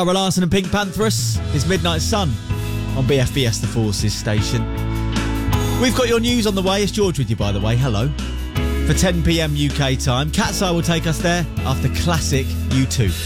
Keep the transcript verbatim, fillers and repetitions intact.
Cara Larson and Pink Pantherus. It's Midnight Sun on B F B S The Forces station. We've got your news on the way. It's George with you, by the way. Hello. For ten p m U K time. Cat's Eye will take us there after classic U two.